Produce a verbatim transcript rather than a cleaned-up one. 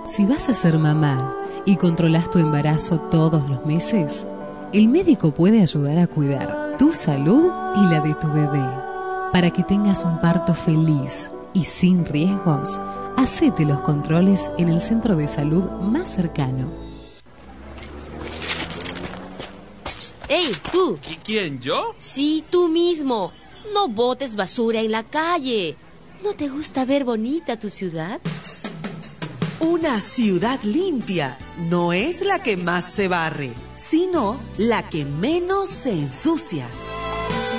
Si vas a ser mamá y controlas tu embarazo todos los meses, el médico puede ayudar a cuidar tu salud y la de tu bebé. Para que tengas un parto feliz y sin riesgos, hacete los controles en el centro de salud más cercano. ¡Ey, tú! ¿Quién, yo? Sí, tú mismo. No botes basura en la calle. ¿No te gusta ver bonita tu ciudad? Una ciudad limpia no es la que más se barre, sino la que menos se ensucia.